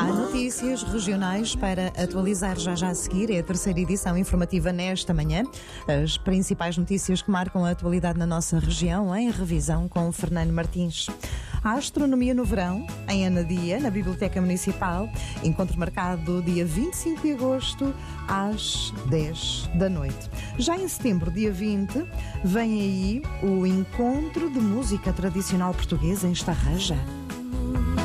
Notícias regionais para atualizar já a seguir. É a terceira edição informativa nesta manhã. As principais notícias que marcam a atualidade na nossa região, em revisão com Fernando Martins. A astronomia no verão, em Anadia, na Biblioteca Municipal. Encontro marcado dia 25 de agosto, às 10 da noite. Já em setembro, dia 20, vem aí o Encontro de Música Tradicional Portuguesa em Estarreja.